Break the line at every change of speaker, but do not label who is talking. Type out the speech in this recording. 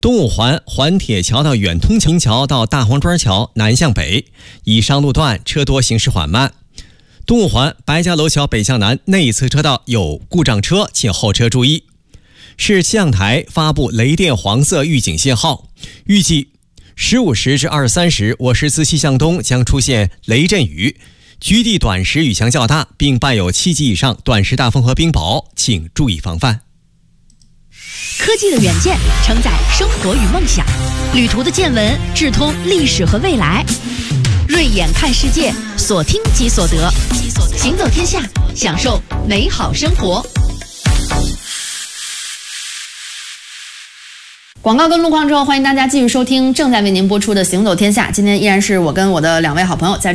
东五环环铁桥到远通桥到大黄庄桥南向北，以上路段车多行驶缓慢。东五环白家楼桥北向南内侧车道有故障车，请后车注意。市气象台发布雷电黄色预警信号，预计15时至23时，我市自西向东将出现雷阵雨，局地短时雨强较大，并伴有7级以上短时大风和冰雹，请注意防范。
科技的远见承载生活与梦想，旅途的见闻智通历史和未来。锐眼看世界，所听即所得，行走天下，享受美好生活。
广告跟路况之后，欢迎大家继续收听正在为您播出的《行走天下》。今天依然是我跟我的2位好朋友在